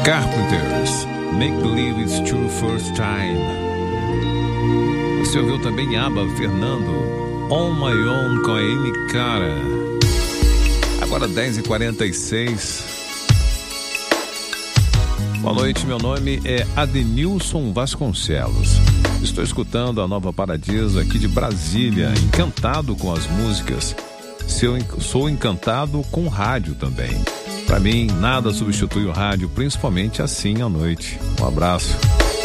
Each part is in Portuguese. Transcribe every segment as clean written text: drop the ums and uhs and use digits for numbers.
Carpenters, Make Believe It's True First Time. Você ouviu também ABBA, Fernando, On My Own com a Amy Cara. Agora 10h46. Boa noite, meu nome é Adenilson Vasconcelos. Estou escutando a Nova Paradiso aqui de Brasília, encantado com as músicas. Sou encantado com rádio também. Para mim, nada substitui o rádio, principalmente assim à noite. Um abraço.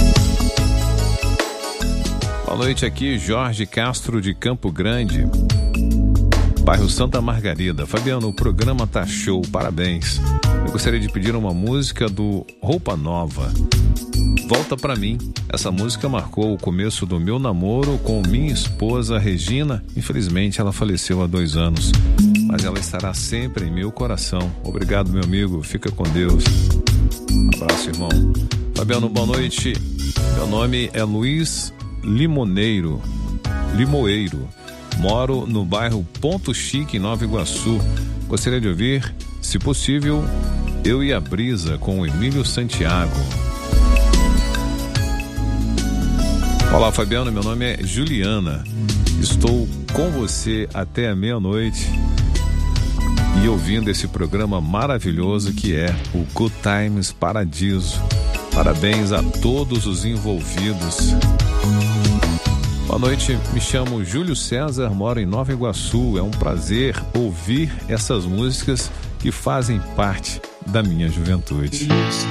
Boa noite aqui, Jorge Castro de Campo Grande, bairro Santa Margarida. Fabiano, o programa tá show, parabéns. Eu gostaria de pedir uma música do Roupa Nova, Volta Pra Mim. Essa música marcou o começo do meu namoro com minha esposa Regina. Infelizmente ela faleceu há 2 anos, mas ela estará sempre em meu coração. Obrigado, meu amigo, fica com Deus. Abraço, irmão. Fabiano, boa noite. Meu nome é Luiz Limoeiro. Moro no bairro Ponto Chique, em Nova Iguaçu. Gostaria de ouvir, se possível, Eu e a Brisa, com o Emílio Santiago. Olá, Fabiano, meu nome é Juliana. Estou com você até a meia-noite e ouvindo esse programa maravilhoso que é o Good Times Paradiso. Parabéns a todos os envolvidos. Boa noite, me chamo Júlio César, moro em Nova Iguaçu. É um prazer ouvir essas músicas que fazem parte da minha juventude.